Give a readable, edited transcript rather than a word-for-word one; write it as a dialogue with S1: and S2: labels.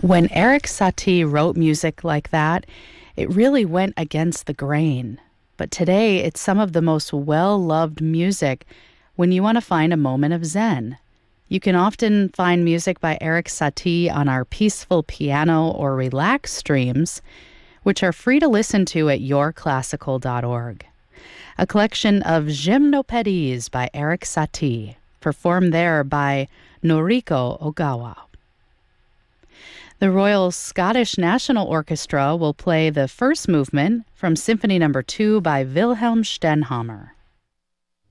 S1: When Eric Satie wrote music like that, it really went against the grain. But today, it's some of the most well-loved music when you want to find a moment of zen. You can often find music by Eric Satie on our Peaceful Piano or Relax streams, which are free to listen to at yourclassical.org. A collection of Gymnopédies by Eric Satie, performed there by Noriko Ogawa. The Royal Scottish National Orchestra will play the first movement from Symphony No. 2 by Wilhelm Stenhammar.